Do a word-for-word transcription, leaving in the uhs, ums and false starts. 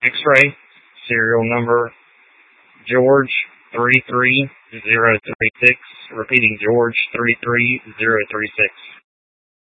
X-ray, serial number George three three zero three six, repeating George three three zero three six.